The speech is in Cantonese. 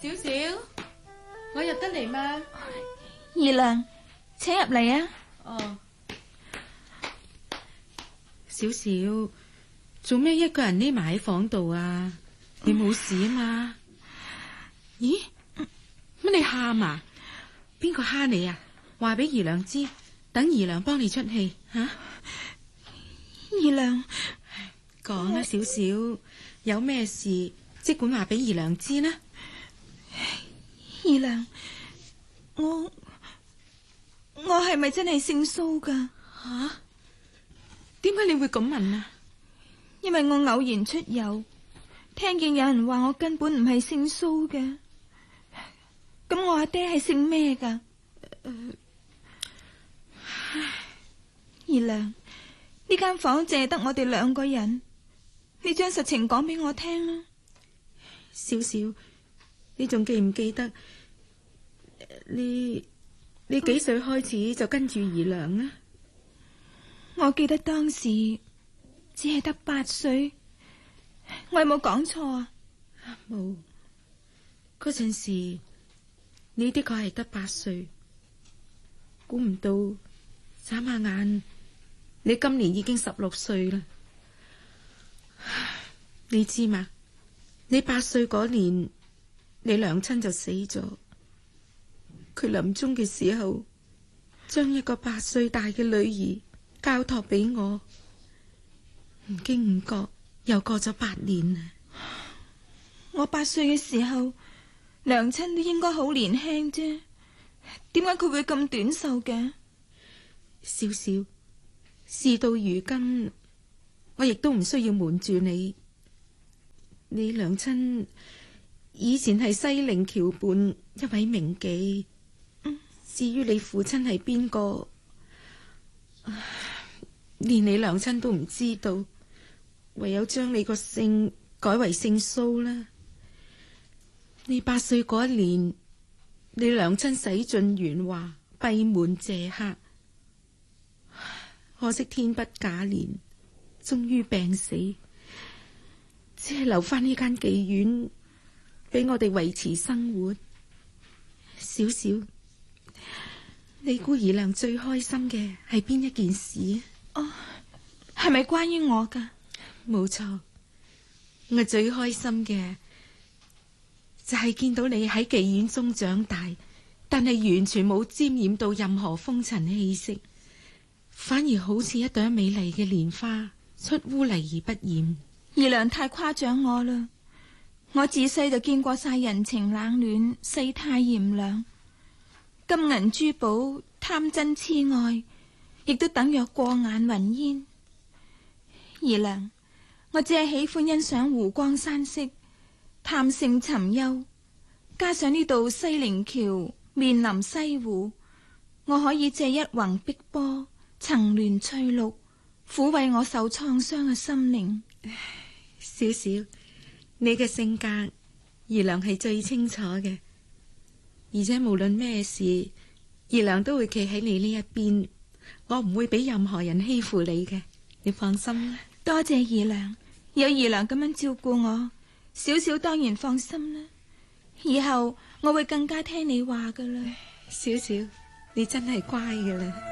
小小，我入得嚟嗎？ 二娘，請入嚟啊！ 哦，小小，做咩一個人匿埋喺房度啊？你冇事啊嘛？咦，乜你喊啊？邊個蝦你啊？話俾二娘知，等二娘幫你出氣吓。 二娘， 講啦，小小，有咩事即管話俾二娘知啦。 二娘，我係咪真係姓蘇噶？ 吓？點解你會咁問啊？ 因為我偶然出遊，聽見有人話我根本唔係姓蘇嘅。咁我阿爹係姓咩噶？二娘，呢間房淨係得我哋兩個人，你將實情講俾我聽啦。 小小，你仲記唔記得你幾歲開始就跟住二娘啊？ 我記得當時只係得8歲，我有冇講錯啊？ 冇，嗰陣時你的確係得8歲，估唔到眨下眼你今年已經16歲啦。你知嘛？你8歲嗰年，你娘親就死咗。佢臨終嘅時候，將一個8歲大嘅女兒交託俾我。唔經唔覺又過咗8年啦。 我8歲嘅時候，娘親都應該好年輕啫，點解佢會咁短壽嘅？ 小小，事到如今，我亦都唔需要瞞住你。你娘親以前係西泠橋畔一位名妓。至於你父親係邊個，連你娘親都唔知道，唯有將你個姓改為姓蘇啦。你8歲嗰一年，你娘親洗盡鉛華，閉門謝客，可惜天不假年，終於病死，只係留翻呢間妓院俾我哋維持生活。小小，你估二娘最開心嘅係邊一件事啊？ 哦，係咪關於我噶？ 冇錯，我最開心嘅就係見到你喺妓院中長大，但係完全冇沾染到任何風塵氣息，反而好似一朵美麗嘅蓮花，出污泥而不染。 二娘太誇獎我啦！我自細就見過晒人情冷暖、世態炎涼。金銀珠寶貪真痴愛，亦都等若過眼雲煙。二娘，我只係喜歡欣賞湖光山色，貪勝尋幽，加上呢度西泠橋面臨西湖，我可以借一泓碧波，層巒翠綠，撫慰我受創傷嘅心靈。 小小，你嘅性格二娘係最清楚嘅。而且無論咩事，二娘都會企喺你呢一邊，我唔會俾任何人欺負你嘅，你放心啦。 多謝二娘，有二娘咁樣照顧我，小小當然放心啦。以後我會更加聽你話噶啦。 小小，你真係乖噶啦。